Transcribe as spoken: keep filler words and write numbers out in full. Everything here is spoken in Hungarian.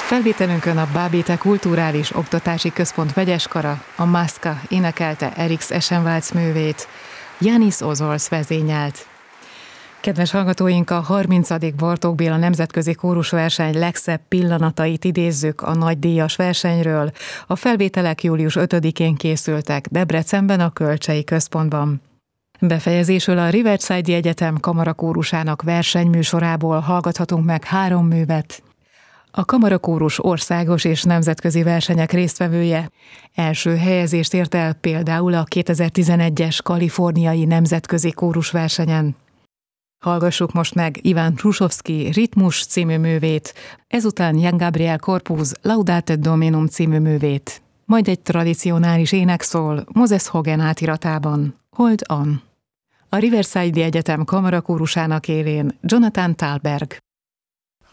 Felvételünkön a Bábéte Kulturális Oktatási Központ vegyeskara, a Mászka énekelte Erix Eschenwalds művét, Jánis Ozolsz vezényelt. Kedves hallgatóink, a harmincadik Bartók Béla Nemzetközi Kórusverseny legszebb pillanatait idézzük a nagydíjas versenyről. A felvételek július ötödikén készültek Debrecenben a Kölcsei Központban. Befejezésül a Riverside Egyetem kamarakórusának versenyműsorából hallgathatunk meg három művet. A kamarakórus országos és nemzetközi versenyek résztvevője. Első helyezést ért el például a kétezer-tizenegyes kaliforniai nemzetközi kórusversenyen. Hallgassuk most meg Iván Hrušovský Ritmus című művét, ezután Jan Gabriel Corpus Laudate Dominum című művét. Majd egy tradicionális ének szól Moses Hogan átiratában, Hold On. A Riverside Egyetem kamarakórusának élén Jonathan Thalberg.